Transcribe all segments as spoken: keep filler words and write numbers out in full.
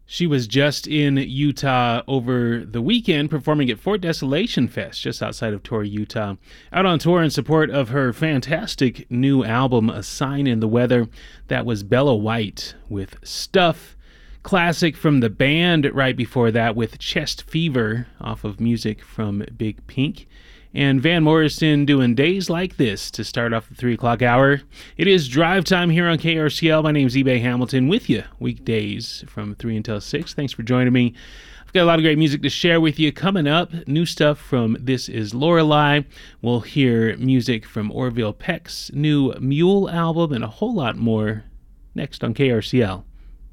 She was just in Utah over the weekend performing at Fort Desolation Fest just outside of Torrey, Utah. Out on tour in support of her fantastic new album, A Sign in the Weather. That was Bella White with Stuff. Classic from the band right before that with Chest Fever off of music from Big Pink. And Van Morrison doing Days Like This to start off the three o'clock hour. It is drive time here on K R C L. My name's eBay Hamilton with you weekdays from three until six. Thanks for joining me. I've got a lot of great music to share with you. Coming up, new stuff from This Is Lorelei. We'll hear music from Orville Peck's new Mule album and a whole lot more next on K R C L.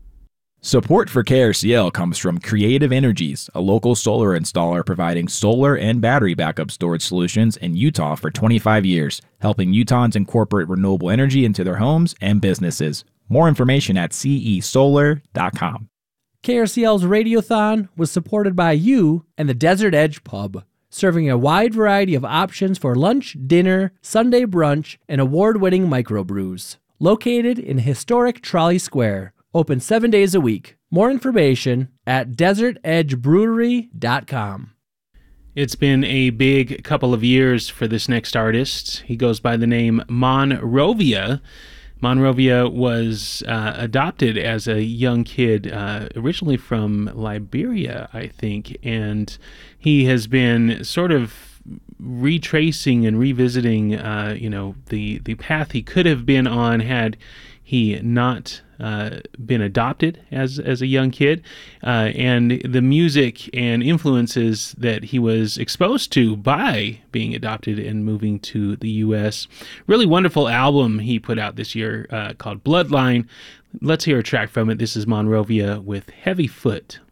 Support for K R C L comes from Creative Energies, a local solar installer providing solar and battery backup storage solutions in Utah for twenty-five years, helping Utahns incorporate renewable energy into their homes and businesses. More information at c e solar dot com. K R C L's Radiothon was supported by you and the Desert Edge Pub, serving a wide variety of options for lunch, dinner, Sunday brunch, and award-winning microbrews. Located in historic Trolley Square. Open seven days a week. More information at desert edge brewery dot com. It's been a big couple of years for this next artist. He goes by the name Monrovia. Monrovia was uh, adopted as a young kid, uh, originally from Liberia, I think, and he has been sort of retracing and revisiting, uh, you know, the, the path he could have been on had he not uh, been adopted as as a young kid, uh, and the music and influences that he was exposed to by being adopted and moving to the U S. Really wonderful album he put out this year uh, called Bloodline. Let's hear a track from it. This is Monrovia with Heavy Foot.